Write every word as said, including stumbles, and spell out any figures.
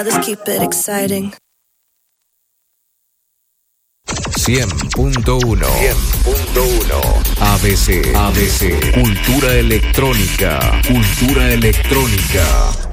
Let's keep it exciting. cien punto uno. cien punto uno. A B C. A B C. Cultura electrónica. Cultura electrónica.